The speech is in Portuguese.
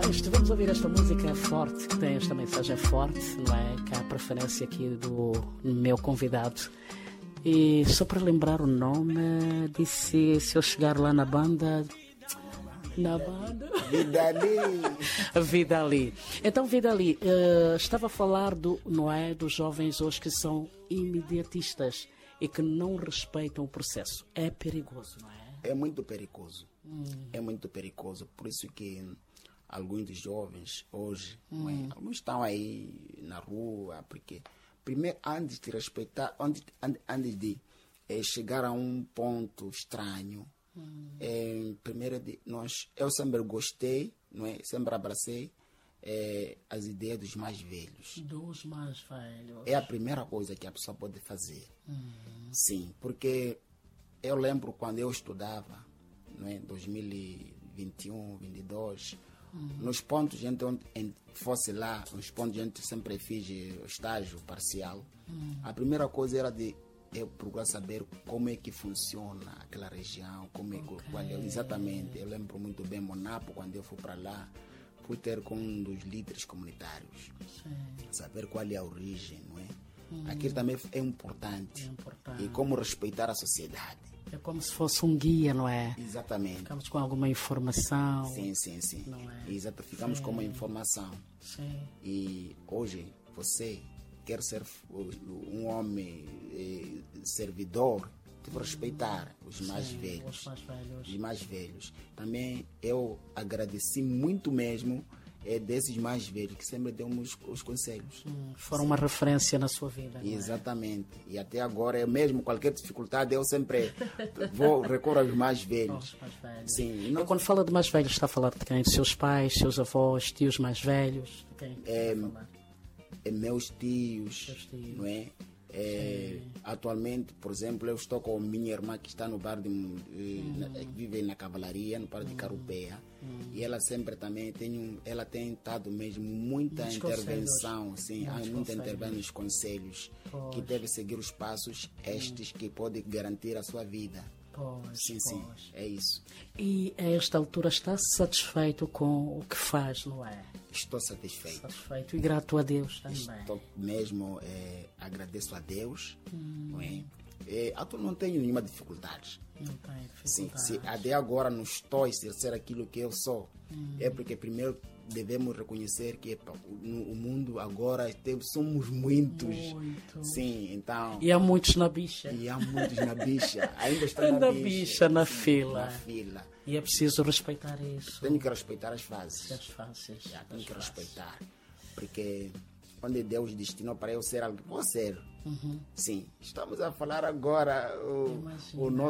Vamos ouvir esta música forte, que tem esta mensagem forte, não é? Que é a preferência aqui do meu convidado. E só para lembrar o nome, disse se eu chegar lá na banda. Vidali. Então, Vidali, estava a falar não é, dos jovens hoje que são imediatistas e que não respeitam o processo. É perigoso, não é? É muito perigoso. É muito perigoso. Por isso que alguns dos jovens hoje, não é? Alguns estão aí na rua, porque primeiro, antes de respeitar, antes de chegar a um ponto estranho, primeiro eu sempre gostei, não é? Sempre abracei as ideias dos mais velhos. Dos mais velhos. É a primeira coisa que a pessoa pode fazer. Sim, porque eu lembro quando eu estudava, não é? 2021, 2022, nos pontos onde fosse lá, nos pontos onde sempre fiz estágio parcial, a primeira coisa era de eu procurar saber como é que funciona aquela região, exatamente. Eu lembro muito bem Monapo, quando eu fui para lá, fui ter com um dos líderes comunitários. Sim. Saber qual é a origem, não é? Aquilo também é importante. E como respeitar a sociedade. É como se fosse um guia, não é? Exatamente. Ficamos com alguma informação. Sim. Não é? Exato, ficamos com uma informação. Sim. E hoje você quer ser um homem servidor, deve respeitar os mais velhos. Os mais velhos. Também eu agradeci muito mesmo desses mais velhos que sempre dão os conselhos. Foram uma referência na sua vida. Exatamente. E até agora, eu mesmo, qualquer dificuldade, eu sempre vou recorrer aos mais velhos. Sim. E quando fala de mais velhos, está a falar de quem? De seus pais, seus avós, tios mais velhos? De quem? Meus tios, não é? Atualmente, por exemplo, eu estou com a minha irmã que está no bar vive na Cavalaria, no bar de Carupea, e ela sempre também ela tem dado mesmo muita intervenção, muita intervenção nos conselhos, que deve seguir os passos estes que podem garantir a sua vida. Sim, é isso. E a esta altura está satisfeito com o que faz, não é? Estou satisfeito. Satisfeito e grato a Deus também. Estou mesmo, agradeço a Deus. Não é? Eu não tenho nenhuma dificuldade. Não tem dificuldade. Sim, até agora não estou a exercer aquilo que eu sou. É porque primeiro devemos reconhecer que no mundo agora somos muitos. Sim, então. E há muitos na bicha. Ainda estão na bicha, na fila. E é preciso respeitar isso. Tenho que respeitar as fases. Tenho que respeitar. Porque onde Deus destinou para eu ser algo, vou ser. Sim, estamos a falar agora o nosso